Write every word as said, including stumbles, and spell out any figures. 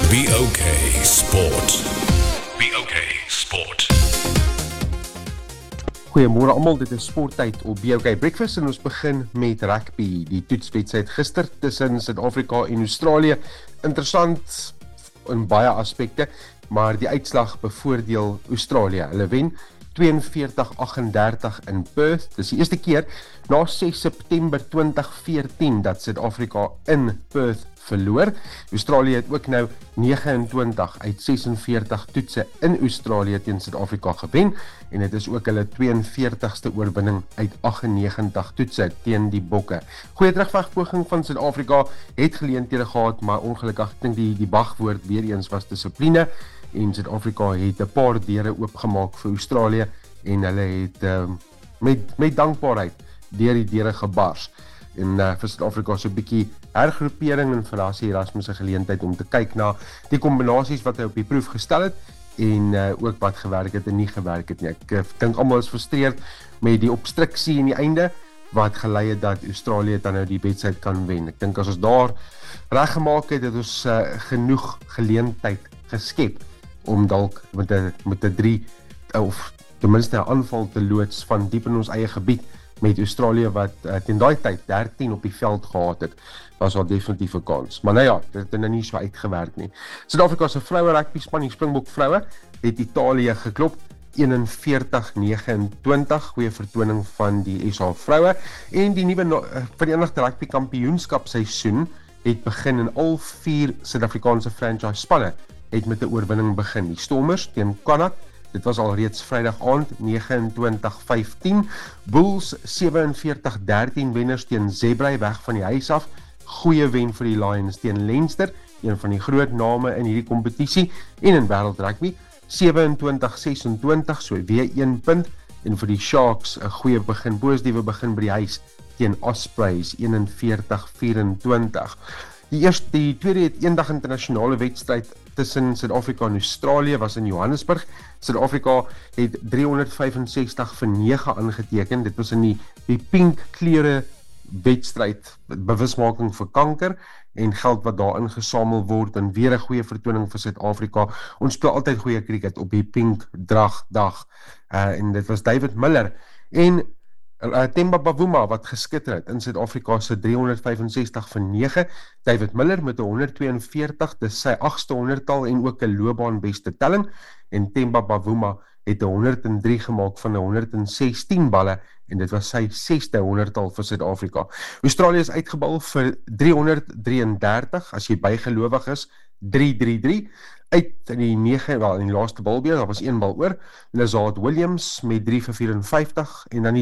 B O K Sport. B O K Sport. Goeiemôre almal, dit is sporttyd op B O K Breakfast en ons begin met rugby. Die toetswedstryd gister tussen Suid-Afrika en Australië. Interessant in baie aspekte, maar die uitslag bevoordeel Australië. Hulle wen tweeënveertig agt en dertig in Perth. Dis die eerste keer na ses September twintig veertien dat Suid-Afrika in Perth verloor. Australië het ook nou nege en twintig uit ses en veertig toetse in Australië teen Suid-Afrika gewen en dit is ook hulle twee en veertigste oorwinning uit agt en negentig toetse teen die Bokke. Goeie terugvegpoging van Suid-Afrika het geleenthede gehad, maar ongelukkig ek dink die die wagwoord weer eens was dissipline en Suid-Afrika het 'n paar deure oopgemaak vir Australië en hulle het um, met met dankbaarheid deur die deure gebars. En uh, vir Suid-Afrika so 'n bietjie hergroepering en vir Rassie Erasmus 'n geleentheid om te kyk na die kombinasies wat hy op die proef gestel het en uh, ook wat gewerk het en nie gewerk het nie. Ek uh, dink almal is frustreerd met die obstruksie in die einde wat gelei het dat Australië dan nou die wedstryd kan wen. Ek dink as ons daar reggemaak het, het ons uh, genoeg geleentheid geskep om dalk met 'n met 'n drie of ten minste 'n aanval te loods van diep in ons eie gebied met Australië wat uh, ten daai tyd dertien op die veld gehad het, was daar definitief 'n kans. Maar nou ja, dit het nou nie so uitgewerk nie. Suid-Afrika se vroue rugby span, die Springbok vroue, het Italië geklop eenenveertig negenentwintig, goeie vertoning van die S A vroue en die nuwe uh, Verenigde Rugby Kampioenskap seisoen het begin en al vier Suid-Afrikaanse franchise spanne het met 'n oorwinning begin. Die Stormers teen Connacht, dit was al reeds Vrydag aand negenentwintig vyftien. Bulls sewenveertig dertien wenners teen Zebra weg van die huis af. Goeie wen vir die Lions teen Leinster, een van die groot name in hierdie kompetisie en in wêreld rugby. sewenentwintig sesentwintig, so weer een punt en vir die Sharks 'n goeie begin, positiewe begin by die huis teen Ospreys eenenveertig vyfentwintig. Die eerste, die tweede eendag internasionale wedstryd tussen Suid-Afrika en Australië was in Johannesburg. Suid-Afrika het driehonderdvyfensestig vir nege aangeteken. Dit was in die, die pink kleure wedstryd, bewusmaking vir kanker en geld wat daar ingesamel word en weer 'n goeie vertoning vir Suid-Afrika. Ons speel altyd goeie cricket op die pink dragdag. Uh, en dit was David Miller en Uh, Themba Bavuma wat geskitter het in Suid-Afrika se driehonderdvyfensestig vir nege. David Miller met 'n honderdtweeënveertig, dis sy agste honderdtal en ook 'n loopbaanbeste telling. En Themba Bavuma het 'n honderd en drie gemaak van 'n honderd en sestien balle en dit was sy sesde honderdtal vir Suid-Afrika. Australië is uitgebal vir driehonderddrieëndertig, as jy bygelowig is, drie drie drie. Uit in die nege, wel in die laaste balbeer, daar was een bal oor. Lazard Williams met drie vir vyf en vyftig en dan die